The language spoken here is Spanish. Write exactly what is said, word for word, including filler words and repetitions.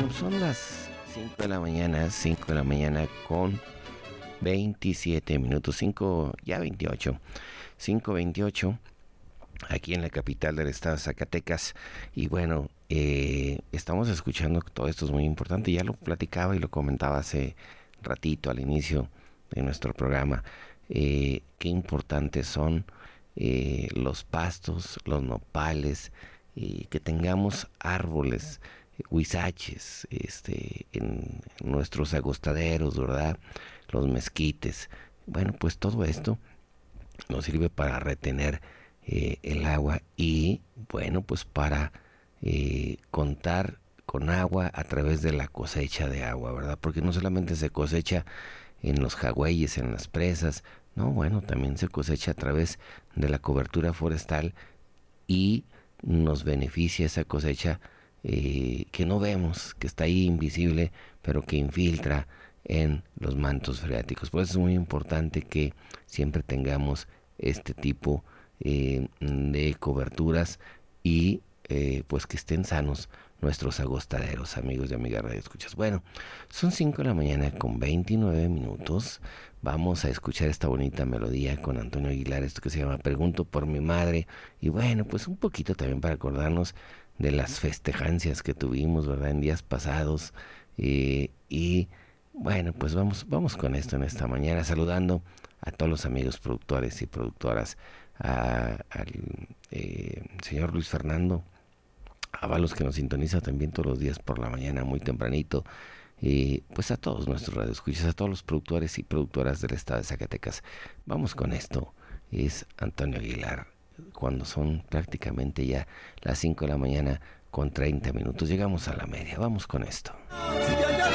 Bueno, son las cinco de la mañana, cinco de la mañana con veintisiete minutos, cinco, ya veintiocho, cinco veintiocho, aquí en la capital del estado de Zacatecas. Y bueno, eh, estamos escuchando, todo esto es muy importante, ya lo platicaba y lo comentaba hace ratito al inicio de nuestro programa, eh, qué importantes son eh, los pastos, los nopales, y que tengamos árboles, huizaches, este, en nuestros agostaderos, ¿verdad? Los mezquites. Bueno, pues todo esto nos sirve para retener eh, el agua y, bueno, pues para eh, contar con agua a través de la cosecha de agua, ¿verdad? Porque no solamente se cosecha en los jagüeyes, en las presas, no, bueno, también se cosecha a través de la cobertura forestal y nos beneficia esa cosecha eh, que no vemos, que está ahí invisible, pero que infiltra en los mantos freáticos. Por eso es muy importante que siempre tengamos este tipo eh, de coberturas y eh, pues que estén sanos nuestros agostaderos, amigos y amigas Radio Escuchas. Bueno, son cinco de la mañana con veintinueve minutos. Vamos a escuchar esta bonita melodía con Antonio Aguilar, esto que se llama Pregunto por mi madre. Y bueno, pues un poquito también para acordarnos de las festejancias que tuvimos, ¿verdad?, en días pasados. Eh, y bueno, pues vamos, vamos con esto en esta mañana, saludando a todos los amigos productores y productoras, a, al eh, señor Luis Fernando Ábalos, que nos sintoniza también todos los días por la mañana muy tempranito, y pues a todos nuestros radioescuchas, a todos los productores y productoras del estado de Zacatecas. Vamos con esto, es Antonio Aguilar, cuando son prácticamente ya las cinco de la mañana con treinta minutos, llegamos a la media, vamos con esto.